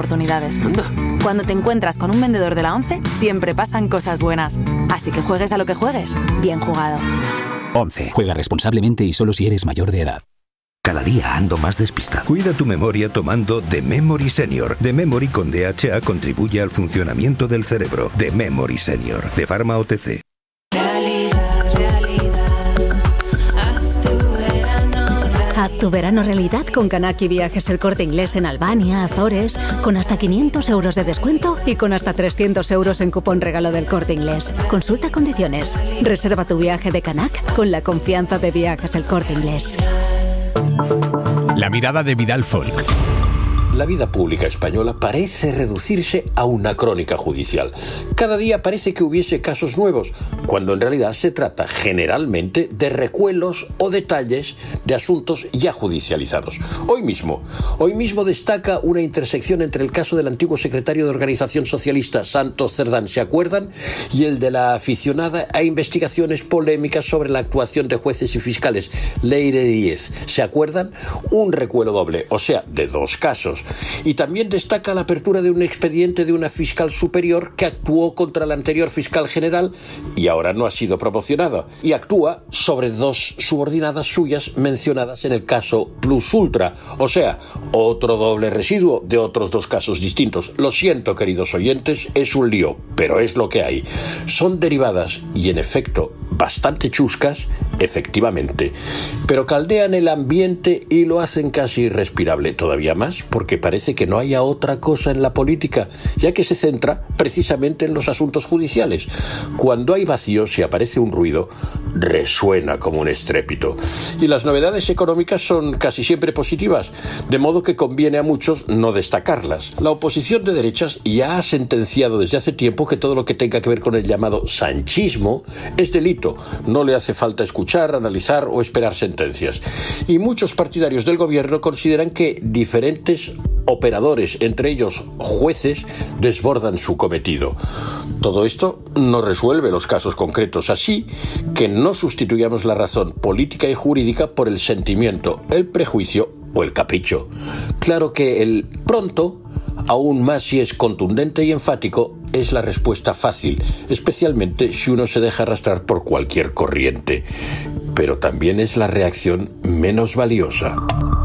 oportunidades. Anda. Cuando te encuentras con un vendedor de la ONCE, siempre pasan cosas buenas. Así que juegues a lo que juegues, bien jugado. ONCE. Juega responsablemente y solo si eres mayor de edad. Cada día ando más despistado. Cuida tu memoria tomando The Memory Senior. The Memory con DHA contribuye al funcionamiento del cerebro. The Memory Senior, de Pharma OTC. Haz tu verano realidad con Kanaki Viajes El Corte Inglés en Albania, Azores, con hasta 500 euros de descuento y con hasta 300 euros en cupón regalo del Corte Inglés. Consulta condiciones. Reserva tu viaje de Canac con la confianza de Viajes El Corte Inglés. La mirada de Vidal Folk. La vida pública española parece reducirse a una crónica judicial. Cada día parece que hubiese casos nuevos, cuando en realidad se trata generalmente de recuelos o detalles de asuntos ya judicializados. Hoy mismo destaca una intersección entre el caso del antiguo secretario de Organización Socialista Santos Cerdán, ¿se acuerdan? Y el de la aficionada a investigaciones polémicas sobre la actuación de jueces y fiscales, Leire Díez, ¿se acuerdan? Un recuelo doble, o sea, de dos casos. Y también destaca la apertura de un expediente de una fiscal superior que actuó contra la anterior fiscal general y ahora no ha sido promocionada, y actúa sobre dos subordinadas suyas mencionadas en el caso Plus Ultra, o sea, otro doble residuo de otros dos casos distintos. Lo siento, queridos oyentes, es un lío, pero es lo que hay. Son derivadas y, en efecto, bastante chuscas, efectivamente, pero caldean el ambiente y lo hacen casi irrespirable, todavía más, porque parece que no haya otra cosa en la política, ya que se centra precisamente en los asuntos judiciales. Cuando hay vacío, si aparece un ruido, resuena como un estrépito. Y las novedades económicas son casi siempre positivas, de modo que conviene a muchos no destacarlas. La oposición de derechas ya ha sentenciado desde hace tiempo que todo lo que tenga que ver con el llamado sanchismo es delito. No le hace falta escuchar, analizar o esperar sentencias. Y muchos partidarios del gobierno consideran que diferentes operadores, entre ellos jueces, desbordan su cometido. Todo esto no resuelve los casos concretos, así que no sustituyamos la razón política y jurídica por el sentimiento, el prejuicio o el capricho. Claro que el pronto, aún más si es contundente y enfático, es la respuesta fácil, especialmente si uno se deja arrastrar por cualquier corriente. Pero también es la reacción menos valiosa.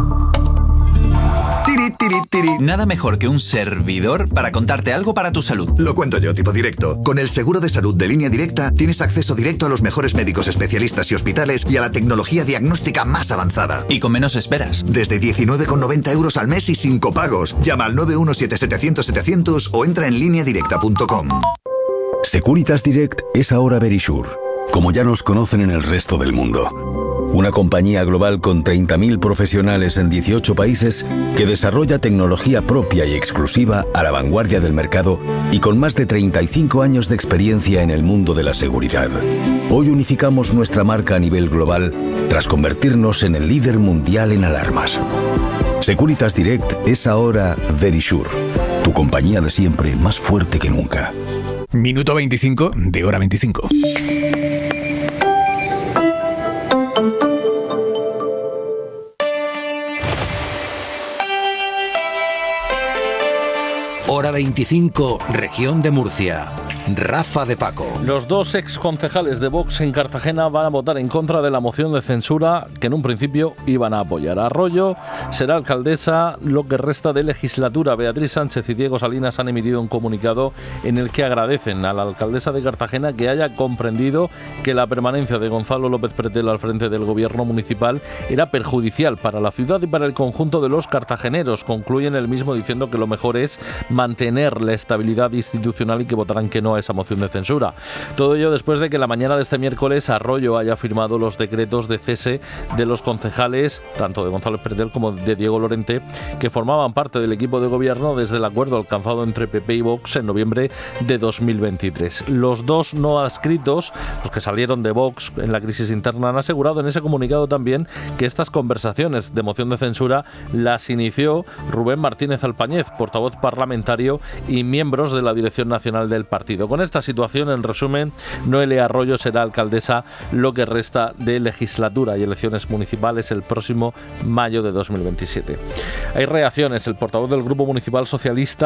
Nada mejor que un servidor para contarte algo para tu salud. Lo cuento yo, tipo directo. Con el seguro de salud de Línea Directa tienes acceso directo a los mejores médicos especialistas y hospitales y a la tecnología diagnóstica más avanzada. Y con menos esperas. Desde 19,90 euros al mes y sin copagos. Llama al 917-700-700 o entra en lineadirecta.com. Securitas Direct es ahora Verisure, como ya nos conocen en el resto del mundo. Una compañía global con 30.000 profesionales en 18 países que desarrolla tecnología propia y exclusiva a la vanguardia del mercado y con más de 35 años de experiencia en el mundo de la seguridad. Hoy unificamos nuestra marca a nivel global tras convertirnos en el líder mundial en alarmas. Securitas Direct es ahora Verisure, tu compañía de siempre más fuerte que nunca. Minuto 25 de Hora 25. Hora 25, Región de Murcia. Rafa de Paco. Los dos exconcejales de Vox en Cartagena van a votar en contra de la moción de censura que en un principio iban a apoyar. Arroyo será alcaldesa lo que resta de legislatura. Beatriz Sánchez y Diego Salinas han emitido un comunicado en el que agradecen a la alcaldesa de Cartagena que haya comprendido que la permanencia de Gonzalo López Pretel al frente del gobierno municipal era perjudicial para la ciudad y para el conjunto de los cartageneros. Concluyen el mismo diciendo que lo mejor es mantener la estabilidad institucional y que votarán que no a esa moción de censura. Todo ello después de que la mañana de este miércoles Arroyo haya firmado los decretos de cese de los concejales, tanto de Gonzalo Pretel como de Diego Lorente, que formaban parte del equipo de gobierno desde el acuerdo alcanzado entre PP y Vox en noviembre de 2023. Los dos no adscritos, los que salieron de Vox en la crisis interna, han asegurado en ese comunicado también que estas conversaciones de moción de censura las inició Rubén Martínez Alpañez, portavoz parlamentario y miembros de la Dirección Nacional del partido. Con esta situación, en resumen, Noelia Arroyo será alcaldesa lo que resta de legislatura y elecciones municipales el próximo mayo de 2027. Hay reacciones. El portavoz del Grupo Municipal Socialista